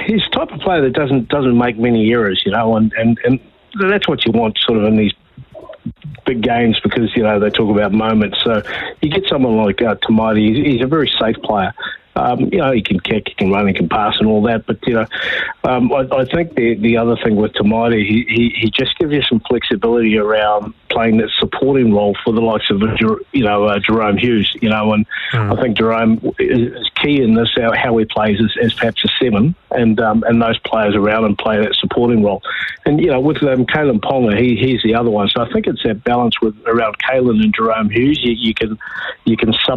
he's the type of player that doesn't make many errors, you know, and that's what you want sort of in these big games, because, you know, they talk about moments. So you get someone like Tamati, he's a very safe player. You know, he can kick, he can run, he can pass and all that. But, you know, I think the other thing with Tamati, he just gives you some flexibility around playing that supporting role for the likes of, Jerome Hughes, you know, and I think Jerome is key in this, how he plays as perhaps a 7, and those players around him play that supporting role. And, you know, with Kalen Ponga, he's the other one. So I think it's that balance around Kalen and Jerome Hughes. You can